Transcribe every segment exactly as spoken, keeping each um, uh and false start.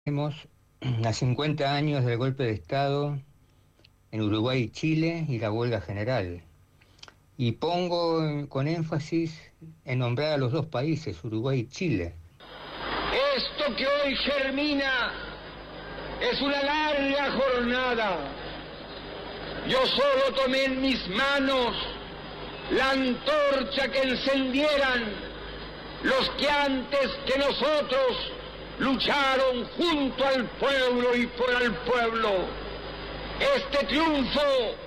Tenemos a cincuenta años del golpe de Estado en Uruguay y Chile y la huelga general. Y pongo con énfasis en nombrar a los dos países, Uruguay y Chile. Esto que hoy germina es una larga jornada. Yo solo tomé en mis manos la antorcha que encendieran los que antes que nosotros lucharon junto al pueblo y por el pueblo. Este triunfo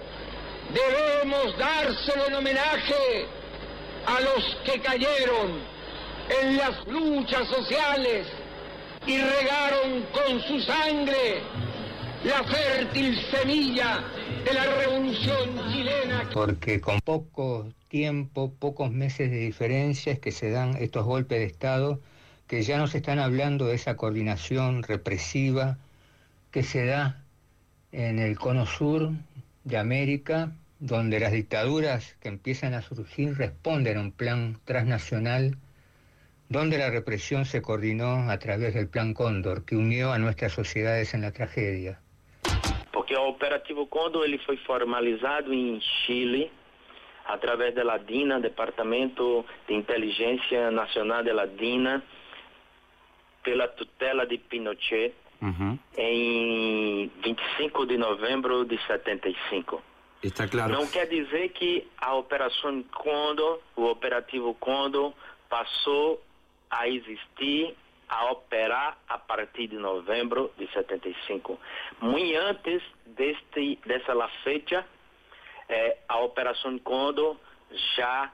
debemos dárselo en homenaje a los que cayeron en las luchas sociales y regaron con su sangre la fértil semilla de la revolución chilena. Porque con poco tiempo, pocos meses de diferencia es que se dan estos golpes de Estado, que ya nos están hablando de esa coordinación represiva que se da en el cono sur de América, donde las dictaduras que empiezan a surgir responden a un plan transnacional, donde la represión se coordinó a través del Plan Cóndor, que unió a nuestras sociedades en la tragedia. Porque o Operativo Cóndor ele foi formalizado em Chile através da DINA, Departamento de Inteligência Nacional da DINA, pela tutela de Pinochet, uhum. em vinte e cinco de novembro de setenta e cinco. Está claro. Não quer dizer que a Operação Cóndor, o Operativo Cóndor, passou a existir, a operar a partir de novembro de setenta e cinco. Muito antes deste, dessa la fecha, eh, a Operação Cóndor já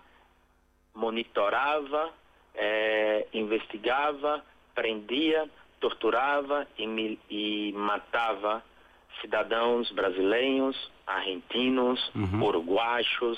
monitorava, eh, investigava, prendia, torturava e, e matava cidadãos brasileiros, argentinos, uhum. uruguaios,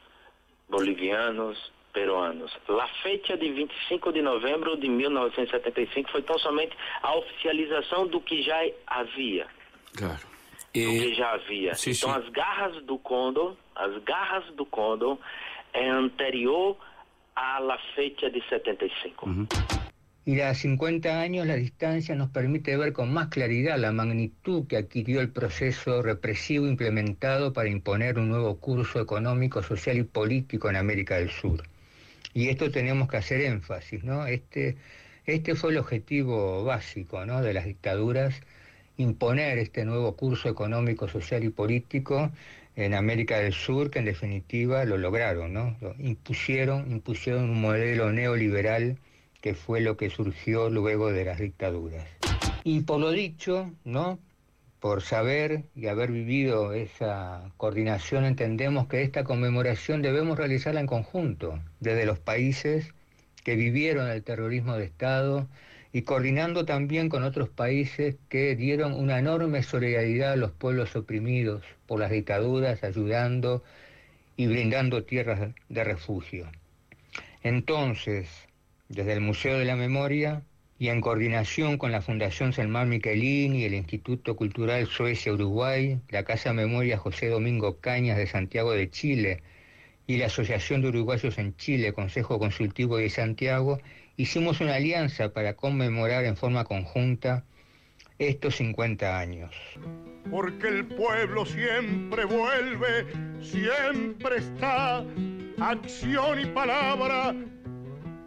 bolivianos, peruanos. A fecha de vinte e cinco de novembro de mil novecentos e setenta e cinco foi tão somente a oficialização do que já havia. Claro. E... Do que já havia. Sim, então, sim. as garras do Cóndor, as garras do Cóndor é anterior a la fecha de setenta e cinco. Uhum. Y a cincuenta años la distancia nos permite ver con más claridad la magnitud que adquirió el proceso represivo implementado para imponer un nuevo curso económico, social y político en América del Sur. Y esto tenemos que hacer énfasis, ¿no? Este, este fue el objetivo básico, ¿no?, de las dictaduras, imponer este nuevo curso económico, social y político en América del Sur, que en definitiva lo lograron, ¿no? Lo impusieron, impusieron un modelo neoliberal que fue lo que surgió luego de las dictaduras. Y por lo dicho, ¿no?, por saber y haber vivido esa coordinación, entendemos que esta conmemoración debemos realizarla en conjunto, desde los países que vivieron el terrorismo de Estado y coordinando también con otros países que dieron una enorme solidaridad a los pueblos oprimidos por las dictaduras, ayudando y brindando tierras de refugio. Entonces, desde el Museo de la Memoria y en coordinación con la Fundación Selmar Michelini, el Instituto Cultural Suecia-Uruguay, la Casa Memoria José Domingo Cañas de Santiago de Chile y la Asociación de Uruguayos en Chile, Consejo Consultivo de Santiago, hicimos una alianza para conmemorar en forma conjunta estos cincuenta años. Porque el pueblo siempre vuelve, siempre está, acción y palabra